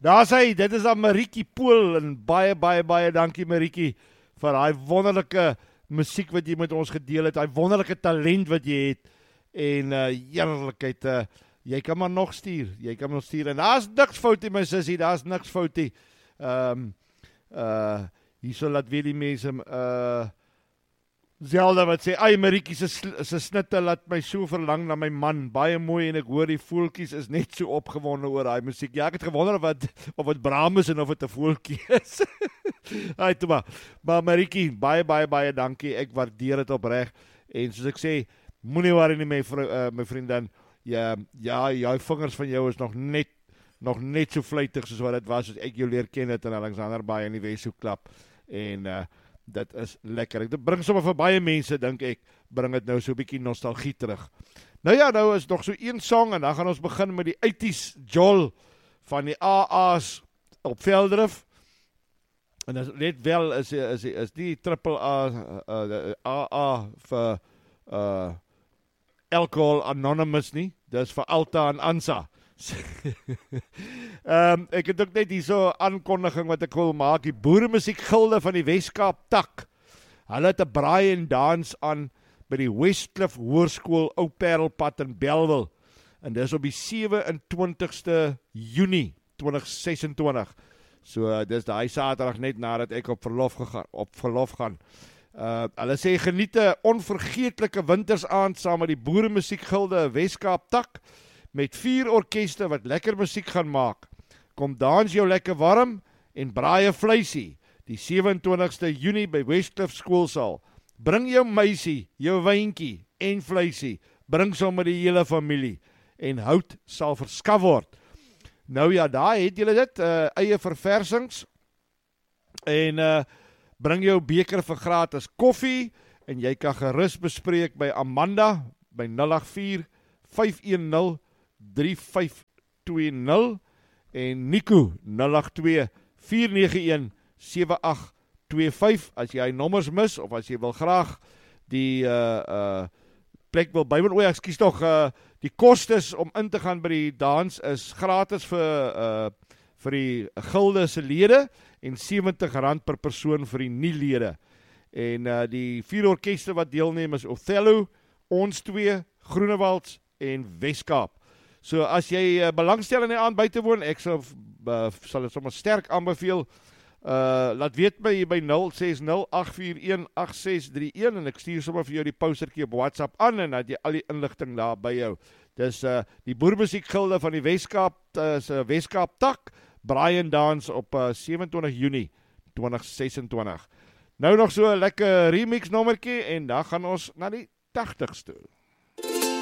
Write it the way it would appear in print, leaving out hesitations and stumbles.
Daar sê hy, dit is aan Marieke Pool en baie dankie Marieke vir daai wonderlike musiek wat jy met ons gedeel het, daai wonderlike talent wat jy het en heerlikheid, jy kan maar nog stuur, en daar's niks fout in my sussie, daar's niks fout nie. Hier sal laat weer die mense Zelda wat sê, ai Marieke se snitte laat my so verlang na my man, baie mooi en ek hoor die voeltjies is net so opgewonde oor daai musiek. Ja, ek het gewonder of het Bram is en of het 'n voeltjie is. Ai toe maar Marieke, baie dankie, ek waardeer dit opreg. En soos ek sê, moenie worry nie my vriendin, ja, jou vingers van jou is nog net so vlytig soos wat dit was as ek jou leer ken het in Alexanderbaai in die Weshoekklap. En dit is lekker. Dit bring sommer vir baie mense, dink ek, bring dit nou so 'n bietjie nostalgie terug. Nou ja, nou is nog so een song en dan gaan ons begin met die 80s Jol van die AA's op Veldrif. En as net wel is die triple AA vir Alcohol Anonymous nie, dis vir Alta en Ansa. Ek het ook net hier so aankondiging wat ek wil maak, die boeremusiek gilde van die Weskaap tak, hulle het 'n braai en dans aan by die Westcliff Hoërskool Ou Parelpad in Bellville, en dis op die 27ste Junie 2026, so dis daai Saterdag net nadat ek op verlof gaan. Hulle sê geniet 'n onvergeetlike wintersaand saam met die boeremusiek gilde Weskaap tak, met 4 orkeste wat lekker musiek gaan maak. Kom dans jou lekker warm en braai 'n vleisie, die 27ste Junie by Westcliff Skoolsaal. Bring jou meisie, jou wyntjie en vleisie, bring sommer die hele familie, en hout sal verskaf word. Nou ja, daar het julle dit, eie verversings, en bring jou beker vir gratis koffie, en jy kan gerus bespreek by Amanda, by 084103520 en Nico 082-491-7825 as jy nommers mis of as jy wil graag die plek wil bywoon. Ek skies tog die kostes om in te gaan by die dans is gratis vir die gilde se lede en R70 per persoon vir die nie lede. En die 4 orkeste wat deelneem is Othello, Ons 2, Groenewalds en Weskaap. So as jy belangstel in die aand by te woon, ek sal dit sommer sterk aanbeveel, laat weet my by 060-841-8631 en ek stuur sommer vir jou die postertjie op WhatsApp aan en dat jy al die inligting daar by jou. Dis die boermusiekgilde van die Weskaap, Weskaap tak, braai en dans op 27 Junie 2026. Nou nog so 'n lekker remix nommertjie en dan gaan ons na die 80s toe.